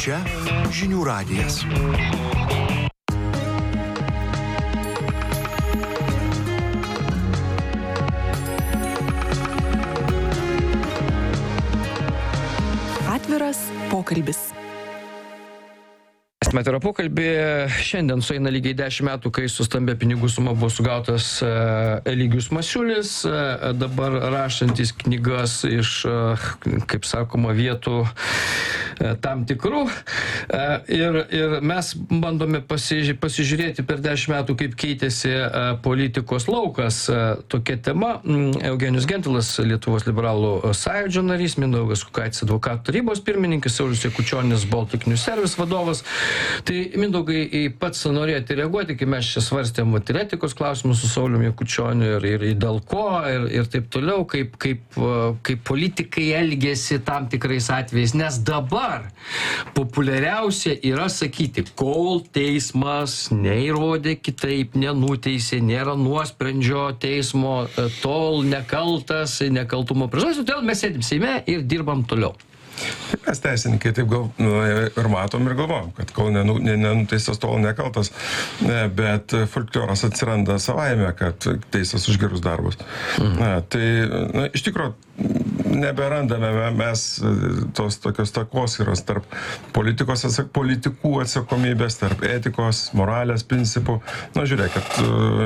Čia Žinių radijas. Atviras pokalbis. Atvirą pokalbį. Šiandien sueina lygiai 10 metų, kai su stambia pinigų suma buvo sugautas Eligijus Masiulis, dabar rašantis knygas iš, kaip sakoma, vietų tam tikrų. Ir mes bandome pasižiūrėti per 10 metų, kaip keitėsi politikos laukas. Tokia tema. Eugenijus Gentvilas, Lietuvos liberalų sąjūdžio narys, Mindaugas Kukaitis, advokatų tarybos pirmininkas, Saulius Jakučionis, Baltic News Service vadovas. Tai, Mindaugai, pats norėjote reaguoti, kai mes čia svarstėm etikos klausimus su Sauliumi Jakučioniu ir dėl ko ir taip toliau, kaip politikai elgėsi tam tikrais atvejais. Nes dabar populiariausia yra sakyti, kol teismas neįrodė kitaip, nenuteisė, nėra nuosprendžio teismo, tol nekaltas, nekaltumo priežastis, todėl mes sėdim Seime ir dirbam toliau. Mes teisininkai taip ir matom ir galvom, kad kol nenuteistas, tol nekaltas, bet folkloras atsiranda savaime, kad teisas už gerus darbus. Tai iš tikrųjų neberandame mes tos tokios takoskyros tarp politikų atsakomybės, tarp etikos, moralės principų. Žiūrėkit,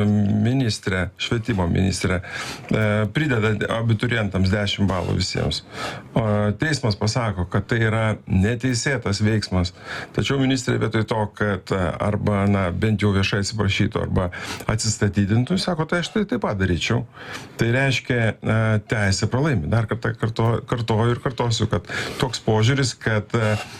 švietimo ministrė prideda abiturientams 10 balų visiems. Teismas pasako, kad tai yra neteisėtas veiksmas. Tačiau ministrė vietoj to, kad arba, bent jau viešai atsiprašytų, arba atsistatydintų, sako, tai aš tai taip pat daryčiau. Tai reiškia, teisė pralaimi. Dar kartą kartoju ir kartosiu, kad toks požiūris, kad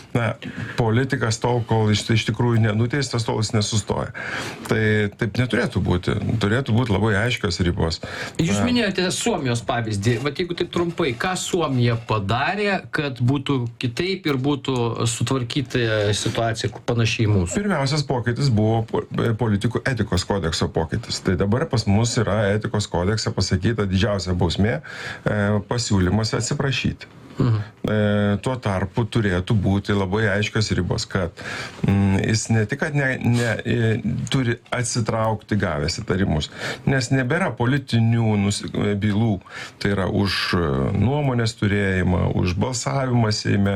politikas tol, kol iš tikrųjų nenuteistas, tol jis nesustoja. Tai taip neturėtų būti. Turėtų būti labai aiškios ribos. Jūs minėjote Suomijos pavyzdį. Vat jeigu taip trumpai, ką Suomija padarė, kad būtų kitaip ir būtų sutvarkyta situacija panašiai į mūsų? Pirmiausias pokytis buvo politikų etikos kodekso pokytis. Tai dabar pas mus yra etikos kodekse pasakyta didžiausia bausmė pasiūlymas atsiprašyti. Tuo tarpu turėtų būti labai aiškios ribos, kad jis ne tik, kad turi atsitraukti gavęs įtarimus, nes nebėra politinių bylų, tai yra už nuomonės turėjimą, už balsavimą Seime.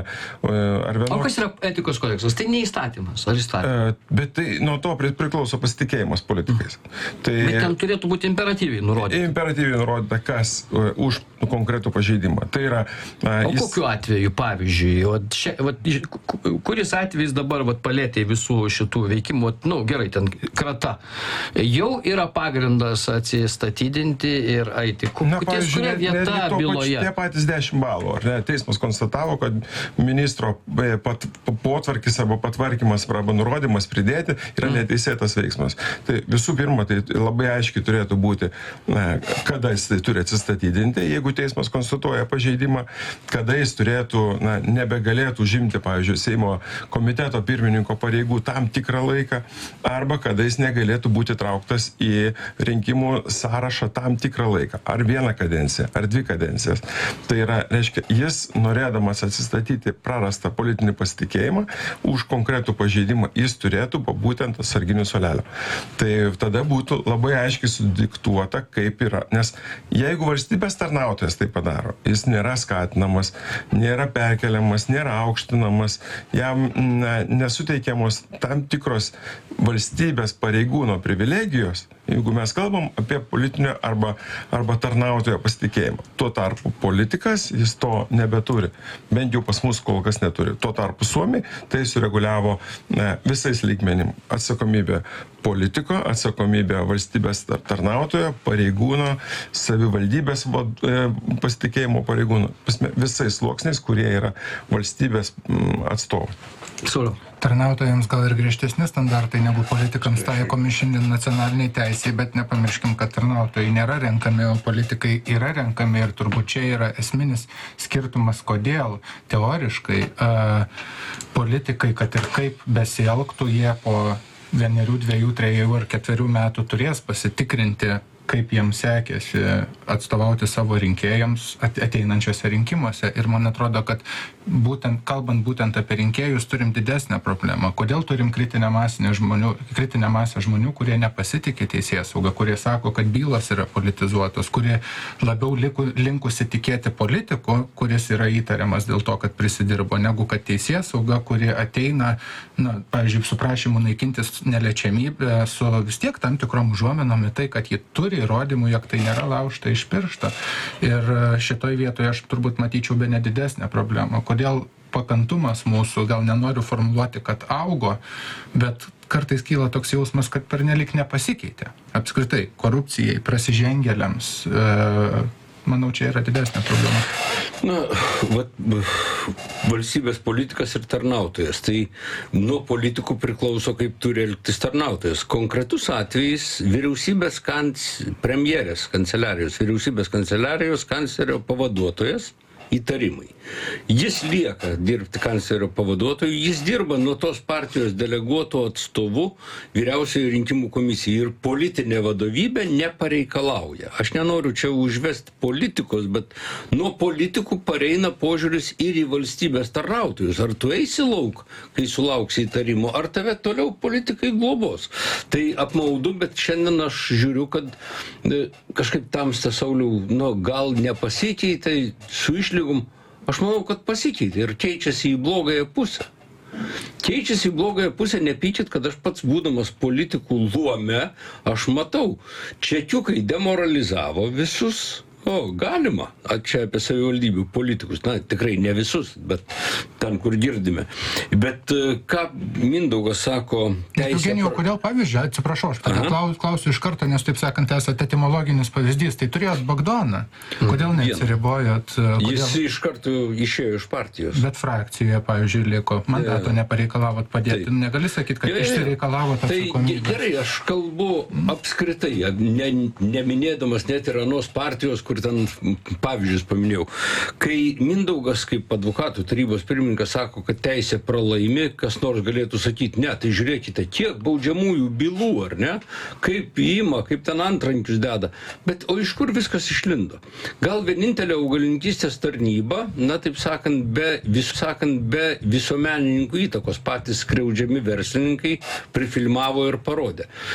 O kas yra etikos kodeksas? Tai ne įstatymas, ar įstatymas? Bet tai nuo to priklauso pasitikėjimas politikais. Bet ten turėtų būti imperatyviai nurodyta. Imperatyviai nurodyta, kas už konkretų pažeidimą. Tai yra... O kokiu atveju, pavyzdžiui, kuris atvejis dabar palėtė visų šitų veikimų, gerai, ten krata, jau yra pagrindas atsistatydinti ir eiti. Ties kuria vieta byloje? Tie patys 10 balų, ar ne? Teismas konstatavo, kad ministro potvarkis arba patvarkymas arba nurodymas pridėti yra neteisėtas veiksmas. Tai visų pirma, tai labai aiškiai turėtų būti, kada jis turi atsistatydinti, jeigu teismas konstatuoja pažeidimą, kada jis turėtų, nebegalėtų užimti, pavyzdžiui, Seimo komiteto pirmininko pareigų tam tikrą laiką, arba kada jis negalėtų būti trauktas į rinkimų sąrašą tam tikrą laiką, ar 1 kadenciją, ar 2 kadencijas. Tai yra, reiškia, jis norėdamas atsistatyti prarastą politinį pasitikėjimą už konkretų pažeidimą, jis turėtų būtent atsarginių suolelio. Tai tada būtų labai aiškiai sudiktuota, kaip yra. Nes jeigu valstybės tarnautojas tai padaro, jis nėra skatinamas, nėra perkeliamas, nėra aukštinamas, jam nesuteikiamos tam tikros valstybės pareigūno privilegijos, jeigu mes kalbam apie politinio arba tarnautojo pasitikėjimą. Tuo tarpu politikas, jis to nebeturi. Bent jau pas mus kol kas neturi. Tuo tarpu Suomiai tai sureguliavo visais lygmenim. Atsakomybė politiko, atsakomybė valstybės tarnautojo, pareigūno, savivaldybės pasitikėjimo pareigūno. Visais sluoksniais, kurie yra valstybės atstovai. Tarnautojams gal ir griežtesni standartai negu politikams taikomi šiandien nacionaliniai teisėjai, bet nepamirškim, kad tarnautojai nėra renkami, o politikai yra renkami ir turbūt čia yra esminis skirtumas, kodėl teoriškai politikai, kad ir kaip besielgtų, jie po 1, 2, 3 ar 4 metų turės pasitikrinti kaip jiems sekėsi atstovauti savo rinkėjams ateinančiose rinkimuose. Ir man atrodo, kad kalbant būtent apie rinkėjus, turim didesnę problemą. Kodėl turim kritinę masę žmonių, kurie nepasitikė teisėsauga, kurie sako, kad bylos yra politizuotos, kurie labiau linkusi tikėti politiku, kuris yra įtariamas dėl to, kad prisidirbo, negu kad teisėsauga, kuri ateina, pavyzdžiui, su prašymu naikintis neliečiamybę, su vis tiek tam tikrom užuominom į tai, kad ji turi įrodymų, jog tai nėra laužta iš piršto. Ir šitoj vietoje aš turbūt matyčiau be nedidesnę problemą. Kodėl pakantumas mūsų, gal nenoriu formuluoti, kad augo, bet kartais kyla toks jausmas, kad pernelik nepasikeitė. Apskritai, korupcijai, prasižengėliams, manau, čia yra didesnė problema. Valstybės politikas ir tarnautojas. Tai nuo politikų priklauso, kaip turi elgtis tarnautojas. Konkretus atvejis vyriausybės premjerės kanceliarijos, vyriausybės kanceliarijos kanclerio pavaduotojas įtarimai. Jis lieka dirbti kanclerio pavaduotoju, jis dirba nuo tos partijos deleguoto atstovu vyriausiojo rinkimų komisijai ir politinė vadovybė nepareikalauja. Aš nenoriu čia užvesti politikos, bet nuo politikų pareina požiūris ir į valstybės tarnautojus. Ar tu eisi lauk, kai sulauksi įtarimo, ar tave toliau politikai globos. Tai apmaudu, bet šiandien aš žiūriu, kad kažkaip tamsta Sauliau, gal nepasikeitė su išlygom. Aš manau, kad pasikeitė ir keičiasi į blogąją pusę. Keičiasi į blogąją pusę, nepykit, kad aš pats būdamas politikų luome, aš matau, čekiukai demoralizavo visus. Galima. Čia apie savivaldybių politikus. Tikrai ne visus, bet ten, kur girdime. Bet ką Mindaugas sako... Eugenijau, kodėl pavyzdžiui, atsiprašau, aš klausiu iš karto, nes taip sakant, esate etimologinis pavyzdys. Tai turėjot Bagdoną. Kodėl neatsiribojot? Jis iš karto išėjo iš partijos. Bet frakcijoje, pavyzdžiui, liko. Mandato nepareikalavot padėti. Negali sakyti, kad išsireikalavot atsakomybės. Tai gerai, aš kalbu apskritai, neminėdamas net ir anos partijos, kur ten pavyzdžius paminėjau. Kai Mindaugas kaip advokatų tarybos pirmininkas sako, kad teisė pralaimi, kas nors galėtų sakyti, ne, tai žiūrėkite, kiek baudžiamųjų bylų, ar ne? Kaip įima, kaip ten antrankius deda. Bet o iš kur viskas išlindo? Gal vienintelė augalininkystės tarnyba, taip sakant, be visuomenininkų įtakos patys skriaudžiami verslininkai prifilmavo ir parodė.